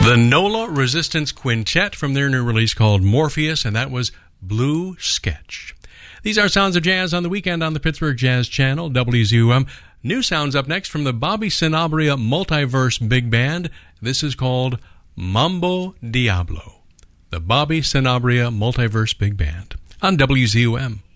The NOLA Resistance Quintet from their new release called Morpheus, and that was Blue Sketch. These are Sounds of Jazz on the weekend on the Pittsburgh Jazz Channel, WZUM. New sounds up next from the Bobby Sanabria Multiverse Big Band. This is called Mambo Diablo. The Bobby Sanabria Multiverse Big Band on WZUM.